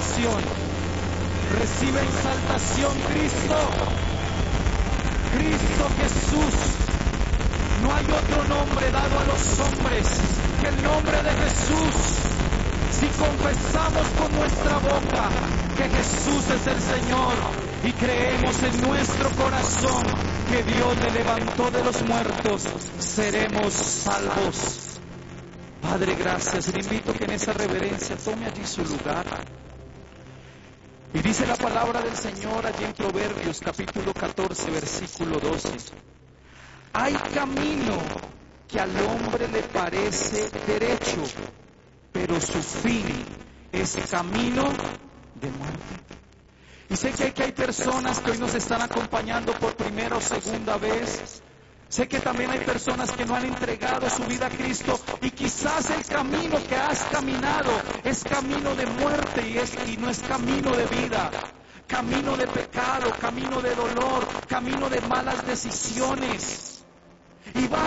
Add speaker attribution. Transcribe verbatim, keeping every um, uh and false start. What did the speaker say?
Speaker 1: exaltación. Recibe exaltación, Cristo. Cristo Jesús. No hay otro nombre dado a los hombres que el nombre de Jesús. Si confesamos con nuestra boca que Jesús es el Señor y creemos en nuestro corazón que Dios le levantó de los muertos, seremos salvos. Padre, gracias. Le invito que en esa reverencia tome allí su lugar. Y dice la palabra del Señor allí en Proverbios capítulo catorce, versículo doce. Hay camino que al hombre le parece derecho, pero su fin es camino de muerte. Y sé que aquí hay personas que hoy nos están acompañando por primera o segunda vez. Sé que también hay personas que no han entregado su vida a Cristo y quizás el camino que has caminado es camino de muerte y, es, y no es camino de vida. Camino de pecado, camino de dolor, camino de malas decisiones. Y va